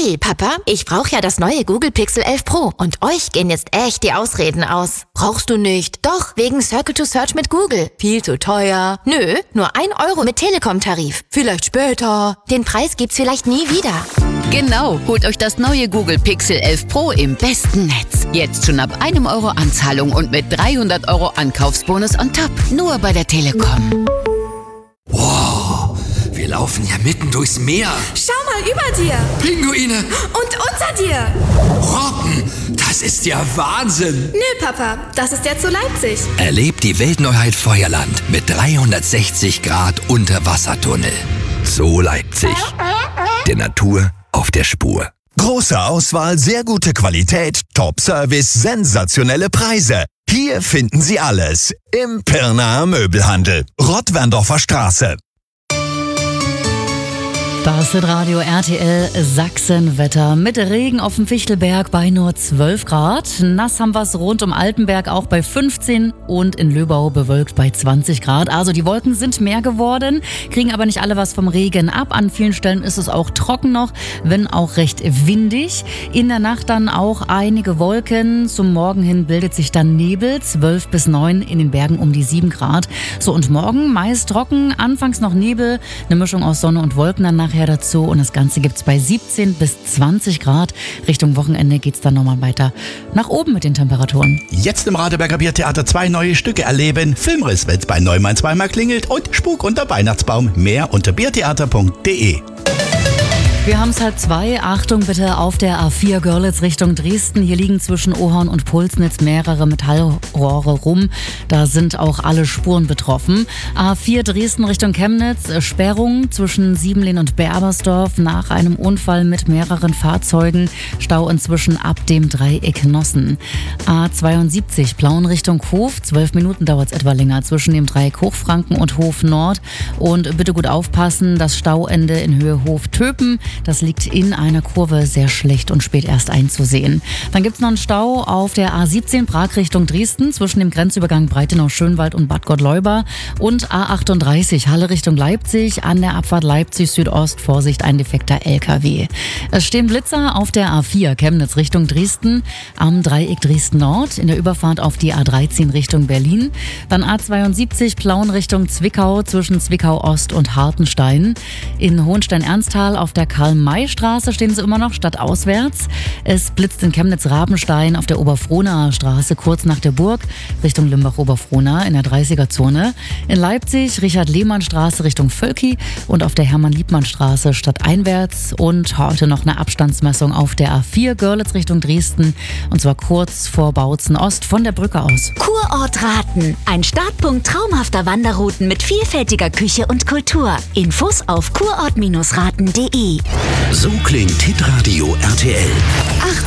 Hey Papa, ich brauche ja das neue Google Pixel 11 Pro und euch gehen jetzt echt die Ausreden aus. Brauchst du nicht? Doch, wegen Circle to Search mit Google. Viel zu teuer. Nö, nur 1 Euro mit Telekom-Tarif. Vielleicht später. Den Preis gibt's vielleicht nie wieder. Genau, holt euch das neue Google Pixel 11 Pro im besten Netz. Jetzt schon ab 1 Euro Anzahlung und mit 300 Euro Ankaufsbonus on top. Nur bei der Telekom. Wow, wir laufen ja mitten durchs Meer. Schau mal über dir. Pinguine. Und unter dir. Robben, das ist ja Wahnsinn. Nö, Papa, das ist der zu Leipzig. Erlebt die Weltneuheit Feuerland mit 360 Grad Unterwassertunnel. Zoo Leipzig. Der Natur auf der Spur. Große Auswahl, sehr gute Qualität, Top-Service, sensationelle Preise. Hier finden Sie alles im Pirnaer Möbelhandel. Rottwerndorfer Straße. Das ist Radio RTL Sachsenwetter. Mit Regen auf dem Fichtelberg bei nur 12 Grad. Nass haben wir es rund um Altenberg auch bei 15 und in Löbau bewölkt bei 20 Grad. Also die Wolken sind mehr geworden, kriegen aber nicht alle was vom Regen ab. An vielen Stellen ist es auch trocken noch, wenn auch recht windig. In der Nacht dann auch einige Wolken. Zum Morgen hin bildet sich dann Nebel, 12 bis 9 in den Bergen um die 7 Grad. So, und morgen meist trocken, anfangs noch Nebel, eine Mischung aus Sonne und Wolken dann nachher dazu und das Ganze gibt's bei 17 bis 20 Grad. Richtung Wochenende geht's dann nochmal weiter nach oben mit den Temperaturen. Jetzt im Radeberger Biertheater 2 neue Stücke erleben. Filmriss, wenn's bei Neumann zweimal klingelt und Spuk unter Weihnachtsbaum. Mehr unter biertheater.de. Wir haben es halb 2. Achtung bitte auf der A4 Görlitz Richtung Dresden. Hier liegen zwischen Ohorn und Pulsnitz mehrere Metallrohre rum. Da sind auch alle Spuren betroffen. A4 Dresden Richtung Chemnitz. Sperrung zwischen Siebenlehn und Berbersdorf nach einem Unfall mit mehreren Fahrzeugen. Stau inzwischen ab dem Dreieck Nossen. A72 Plauen Richtung Hof. 12 Minuten dauert es etwa länger zwischen dem Dreieck Hochfranken und Hof Nord. Und bitte gut aufpassen, das Stauende in Höhe Hof Töpen. Das liegt in einer Kurve sehr schlecht und spät erst einzusehen. Dann gibt es noch einen Stau auf der A17 Prag Richtung Dresden zwischen dem Grenzübergang Breitenau-Schönwald und Bad Gottleuba und A38 Halle Richtung Leipzig an der Abfahrt Leipzig Südost. Vorsicht, ein defekter LKW. Es stehen Blitzer auf der A4 Chemnitz Richtung Dresden am Dreieck Dresden Nord in der Überfahrt auf die A13 Richtung Berlin. Dann A72 Plauen Richtung Zwickau zwischen Zwickau Ost und Hartenstein. In Hohenstein-Ernsthal auf der Karl-May-Straße stehen sie immer noch stadtauswärts. Es blitzt in Chemnitz-Rabenstein auf der Oberfrohnaer Straße kurz nach der Burg Richtung Limbach-Oberfrohna in der 30er-Zone. In Leipzig Richard-Lehmann-Straße Richtung Völki und auf der Hermann-Liebmann-Straße stadteinwärts. Und heute noch eine Abstandsmessung auf der A4 Görlitz Richtung Dresden und zwar kurz vor Bautzen Ost von der Brücke aus. Kurort Raten, ein Startpunkt traumhafter Wanderrouten mit vielfältiger Küche und Kultur. Infos auf kurort-raten.de. So klingt Hitradio RTL.